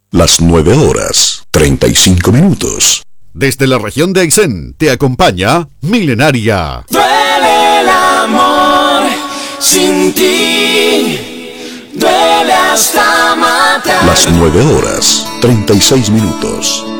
Las 9 horas, 35 minutos. Desde la región de Aysén te acompaña Milenaria. Duele el amor sin ti, duele hasta matar. Las 9 horas, 36 minutos.